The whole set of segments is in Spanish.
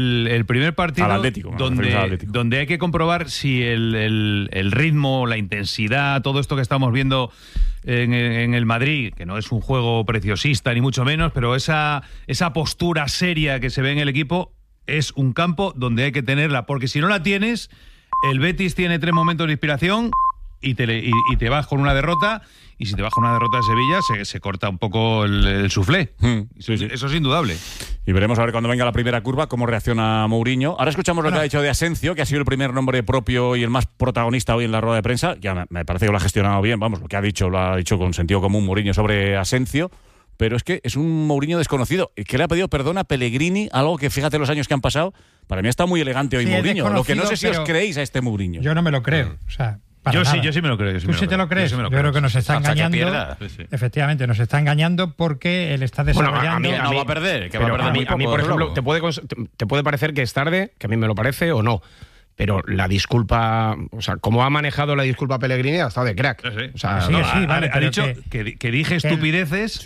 El primer partido al Atlético, donde hay que comprobar si el ritmo, la intensidad, todo esto que estamos viendo en el Madrid, que no es un juego preciosista ni mucho menos, pero esa postura seria que se ve en el equipo es un campo donde hay que tenerla, porque si no la tienes, el Betis tiene 3 momentos de inspiración y te vas con una derrota, y si te vas con una derrota de Sevilla se corta un poco el suflé. Sí. Eso es indudable. Y veremos a ver cuando venga la primera curva cómo reacciona Mourinho. Ahora escuchamos lo que ha dicho de Asencio, que ha sido el primer nombre propio y el más protagonista hoy en la rueda de prensa. Ya me parece que lo ha gestionado bien, vamos, lo que ha dicho lo ha dicho con sentido común Mourinho sobre Asencio. Pero es que es un Mourinho desconocido, que le ha pedido perdón a Pellegrini, algo que, fíjate los años que han pasado, para mí está muy elegante hoy Mourinho. Lo que no sé si os creéis a este Mourinho. Yo no me lo creo, o sea... Yo sí me lo creo. ¿Tú sí te lo crees? Yo creo que nos está engañando. Efectivamente, nos está engañando porque él está desarrollando... Bueno, no va a perder. A mí, por ejemplo, te puede parecer que es tarde, que a mí me lo parece o no. Pero la disculpa, o sea, como ha manejado la disculpa Pellegrini ha estado de crack. Sí. O sea, vale, ha dicho que dije estupideces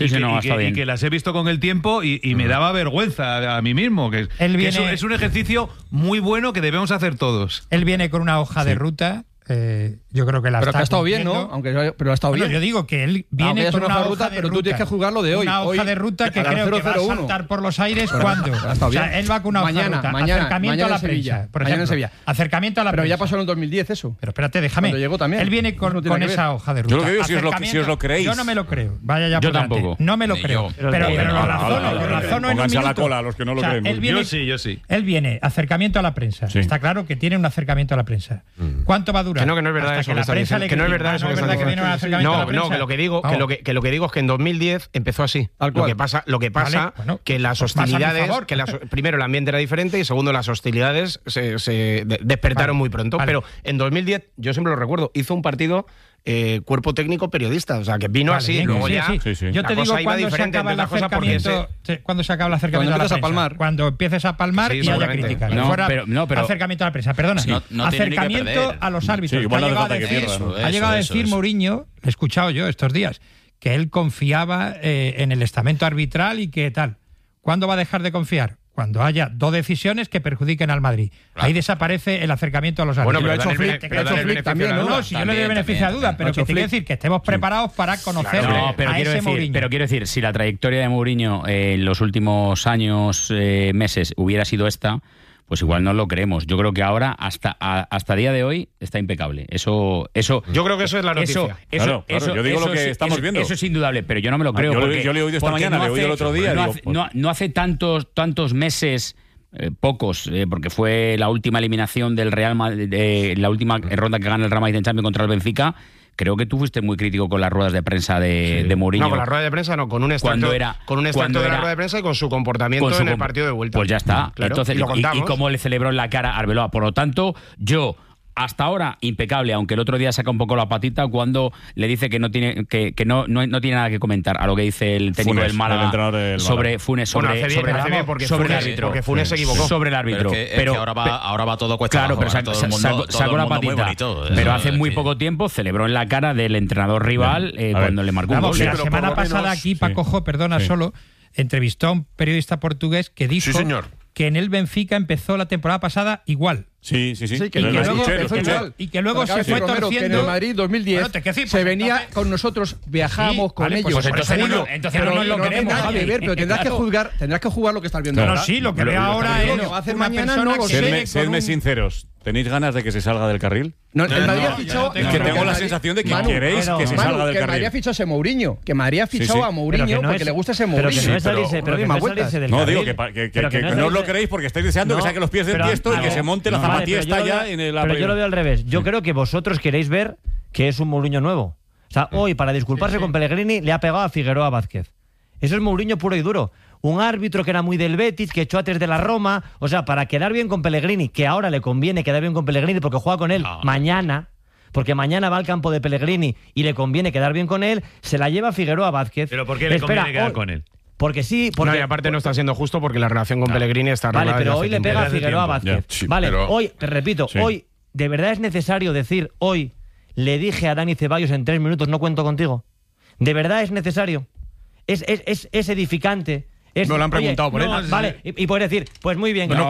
y que las he visto con el tiempo y me daba vergüenza a mí mismo. Que es un ejercicio muy bueno que debemos hacer todos. Él viene con una hoja de ruta. Yo creo que la pero está que ha estado cumpliendo. bien, ¿no? Pero ha estado bien. Yo digo que él viene con una hoja de pero ruta. tú tienes que jugarlo de hoy. Una hoja de ruta que creo que va a saltar por los aires cuando. O sea, él va con una hoja de ruta. Acercamiento a la prensa. Por ejemplo, en Sevilla. Acercamiento a la prensa. Pero ya pasó en el 2010 eso. Pero espérate, déjame. Cuando llegó también. Él viene con esa hoja de ruta. Yo lo que digo, si os lo creéis. Yo no me lo creo. Vaya ya yo por delante. tampoco. No me lo creo. Pero lo razono en un Pónganse a la minuto. cola a los que no lo creemos. Yo sí. Él viene, acercamiento a la prensa. Está claro que tiene un acercamiento a la prensa. ¿Cuánto va a durar? Que no es verdad eso que está diciendo. Que no es verdad eso que está diciendo. No, que lo que digo es que en 2010 empezó así. Lo que pasa que las hostilidades, primero el ambiente era diferente y segundo las hostilidades se despertaron muy pronto. Pero en 2010, yo siempre lo recuerdo, hizo un partido cuerpo técnico periodista, o sea que vino así, bien, luego ya Yo te digo cuando se acaba el acercamiento a la prensa, cuando empieces a palmar y haya críticas. Pero acercamiento a la prensa, perdona, acercamiento a los árbitros. Ha llegado a decir Mourinho, he escuchado yo estos días, que él confiaba en el estamento arbitral y que tal. ¿Cuándo va a dejar de confiar? Cuando haya 2 decisiones que perjudiquen al Madrid. Ahí desaparece el acercamiento a los árbitros. Bueno, pero ha hecho Flick también, ¿no? No, si yo le doy beneficio de duda, pero que tiene que decir que estemos preparados para conocer a ese Mourinho. Pero quiero decir, si la trayectoria de Mourinho en los últimos años, meses, hubiera sido esta, pues igual no lo creemos. Yo creo que ahora, hasta día de hoy, está impecable. Eso yo creo que eso es la noticia. Claro, yo digo lo que estamos viendo. Eso es indudable, pero yo no me lo creo. Yo le he oído esta mañana, le he oído el otro día. No hace tantos meses, pocos, porque fue la última eliminación del Real Madrid, la última ronda que gana el Real Madrid en Champions contra el Benfica. Creo que tú fuiste muy crítico con las ruedas de prensa de Mourinho. No, con la rueda de prensa no, con un extracto de la rueda de prensa y con su comportamiento en el partido de vuelta. Pues ya está. Claro, entonces, y cómo le celebró en la cara a Arbeloa. Por lo tanto, yo... Hasta ahora, impecable, aunque el otro día saca un poco la patita cuando le dice que no tiene nada que comentar a lo que dice el técnico del Málaga sobre Funes, sobre el árbitro. Porque Funes se equivocó. Sobre el árbitro. Pero ahora va todo cuesta abajo. Claro, pero sacó la patita. Pero hace muy poco tiempo celebró en la cara del entrenador rival cuando le marcó un gol. La semana pasada aquí, Paco Jo, solo, entrevistó a un periodista portugués que dijo que en el Benfica empezó la temporada pasada igual. Sí, y que luego se fue torciendo. Que en el Madrid 2010 se venía con nosotros, viajábamos con ellos. Pues entonces no lo queremos, pero tendrás que jugar lo que estás viendo ahora. Sí, lo que veo ahora es lo que va a hacer mañana. Sedme sinceros. ¿Tenéis ganas de que se salga del carril? No, el Madrid ha fichado... Es que tengo la sensación de que queréis que se salga del carril. Que Madrid ha fichado ese Mourinho. Que Madrid ha fichado a Mourinho porque le gusta ese Mourinho. No, digo que no os lo queréis porque estáis deseando que saque los pies del tiesto y que se monte la zapatilla esta en el... Pero yo lo veo al revés. Yo creo que vosotros queréis ver que es un Mourinho nuevo. O sea, hoy, para disculparse con Pellegrini, le ha pegado a Figueroa Vázquez. Eso es Mourinho puro y duro. Un árbitro que era muy del Betis, que echó a 3 de la Roma. O sea, para quedar bien con Pellegrini, que ahora le conviene quedar bien con Pellegrini porque juega con él mañana, porque mañana va al campo de Pellegrini y le conviene quedar bien con él, se la lleva Figueroa Vázquez. ¿Pero por qué le conviene quedar con él? Porque sí. Y aparte no está siendo justo porque la relación con Pellegrini está arreglada. Vale, pero hoy le pega a Figueroa Vázquez. Hoy, te repito, hoy, ¿de verdad es necesario decir hoy le dije a Dani Ceballos en 3 minutos no cuento contigo? ¿De verdad es necesario? ¿Es edificante No lo han preguntado por él. Vale, y puedes decir, pues muy bien.